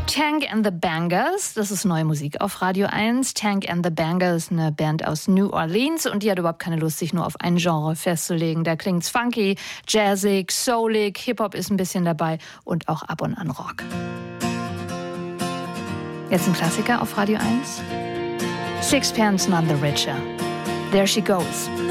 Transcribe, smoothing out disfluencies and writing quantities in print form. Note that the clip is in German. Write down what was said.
Tank and the Bangers, das ist neue Musik auf Radio 1. Tank and the Bangers, eine Band aus New Orleans, und die hat überhaupt keine Lust, sich nur auf ein Genre festzulegen. Da klingt's funky, jazzig, soulig, Hip-Hop ist ein bisschen dabei und auch ab und an Rock. Jetzt ein Klassiker auf Radio 1. Sixpence None the Richer. There She Goes.